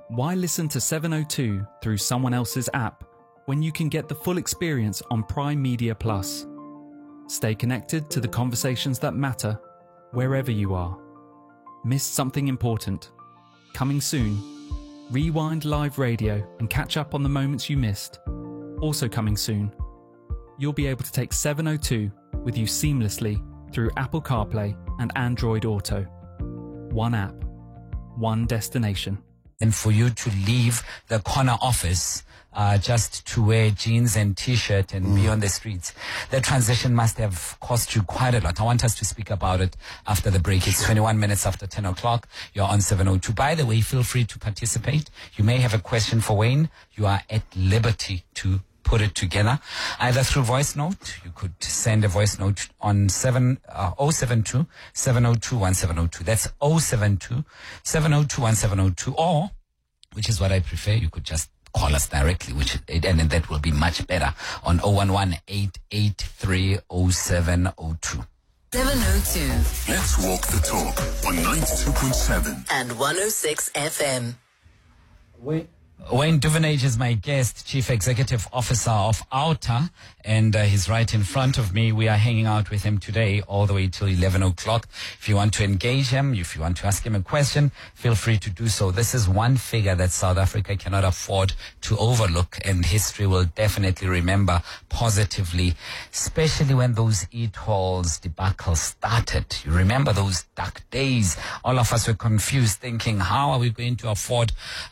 Why listen to 702 through someone else's app when you can get the full experience on Prime Media Plus? Stay connected to the conversations that matter wherever you are. Missed something important? Coming soon. Rewind live radio and catch up on the moments you missed. Also coming soon. You'll be able to take 702 with you seamlessly through Apple CarPlay and Android Auto. One app, one destination. And for you to leave the corner office just to wear jeans and T-shirt and be on the streets, the transition must have cost you quite a lot. I want us to speak about it after the break. It's 21 minutes after 10 o'clock. You're on 702. By the way, feel free to participate. You may have a question for Wayne. You are at liberty to put it together, either through voice note. You could send a voice note on 072 702 1702. That's 072 702 1702. Or, which is what I prefer, you could just call us directly, and that will be much better, on 011 883 0702. 702. Let's walk the talk on 92.7 and 106 FM. Wayne Duvenage is my guest, Chief Executive Officer of OUTA, and he's right in front of me. We are hanging out with him today all the way till 11 o'clock. If you want to engage him, if you want to ask him a question, feel free to do so. This is one figure that South Africa cannot afford to overlook, and history will definitely remember positively, especially when those e-tolls debacle started. You remember those dark days? All of us were confused, thinking, how are we going to afford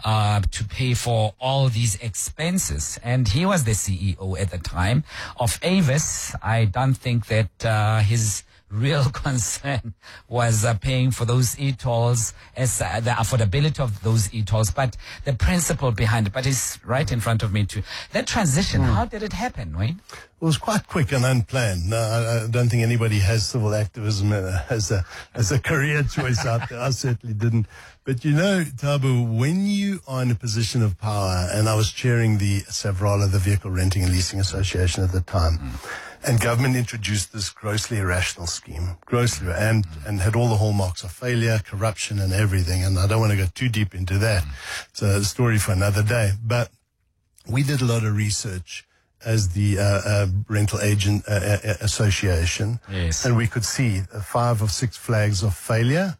to pay for all these expenses? And he was the CEO at the time of Avis. I don't think that his real concern was paying for those e-tolls, as the affordability of those e-tolls, but the principle behind it. But he's right in front of me too. That transition, how did it happen, Wayne? It was quite quick and unplanned. No, I don't think anybody has civil activism as a career choice out there. I certainly didn't. But you know, Tabu, when you are in a position of power, and I was chairing the SAVRALA, the Vehicle Renting and Leasing Association at the time, and government introduced this grossly irrational scheme, and had all the hallmarks of failure, corruption and everything. And I don't want to go too deep into that. It's a story for another day. But we did a lot of research as the Rental Agent Association. Yes. And we could see 5 or 6 flags of failure,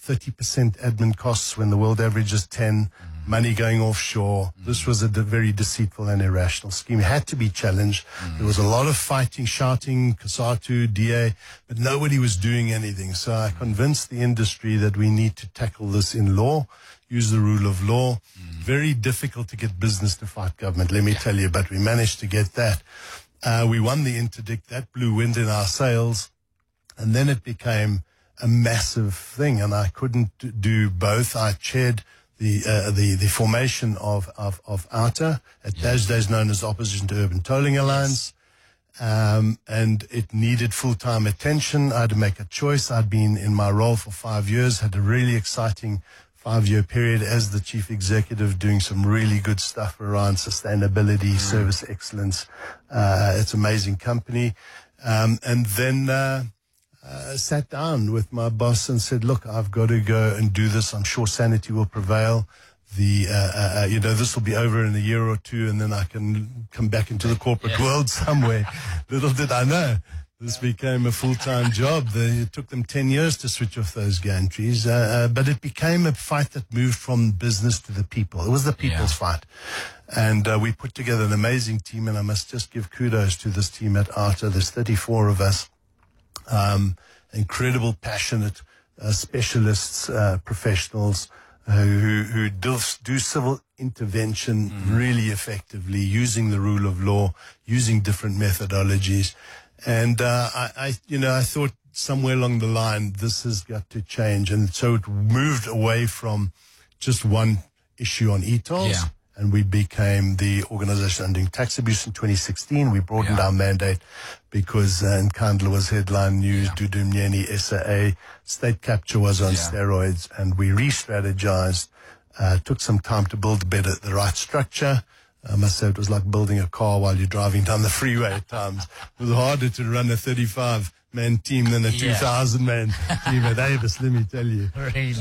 30% admin costs when the world average is 10, money going offshore. This was a very deceitful and irrational scheme. It had to be challenged. There was a lot of fighting, shouting, COSATU, DA, but nobody was doing anything. So I convinced the industry that we need to tackle this in law, use the rule of law. Very difficult to get business to fight government, let me tell you, but we managed to get that. We won the interdict. That blew wind in our sails. And then it became a massive thing, and I couldn't do both. I chaired the formation of OUTA, at those days known as Opposition to Urban Tolling Alliance, and it needed full-time attention. I had to make a choice. I'd been in my role for 5 years, had a really exciting 5-year period as the chief executive, doing some really good stuff around sustainability, service excellence. It's an amazing company. And then sat down with my boss and said, look, I've got to go and do this. I'm sure sanity will prevail. This will be over in a year or two, and then I can come back into the corporate world somewhere. Little did I know, this became a full-time job. It took them 10 years to switch off those gantries, but it became a fight that moved from business to the people. It was the people's fight. And we put together an amazing team, and I must just give kudos to this team at OUTA. There's 34 of us. Incredible, passionate specialists, professionals who do civil intervention really effectively, using the rule of law, using different methodologies. And I thought somewhere along the line this has got to change, and so it moved away from just one issue on e-tolls. And we became the organization ending tax abuse in 2016. We broadened our mandate because Nkandla was headline news, Dudu Mnyeni, SAA, state capture was on steroids, and we re-strategized, took some time to build the right structure. I must say it was like building a car while you're driving down the freeway at times. It was harder to run a 35-man team than a 2,000-man team at Avis, let me tell you. Really?